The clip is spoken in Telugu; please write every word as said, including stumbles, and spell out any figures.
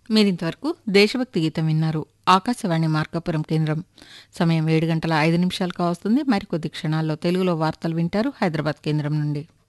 మీరింతవరకు దేశభక్తి గీతం విన్నారు. ఆకాశవాణి మార్కాపురం కేంద్రం. సమయం ఏడు గంటల ఐదు నిమిషాలు కావస్తుంది. మరికొద్ది క్షణాల్లో తెలుగులో వార్తలు వింటారు హైదరాబాద్ కేంద్రం నుండి.